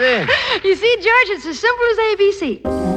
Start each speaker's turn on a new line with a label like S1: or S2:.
S1: in?
S2: You see, George, it's as simple as ABC.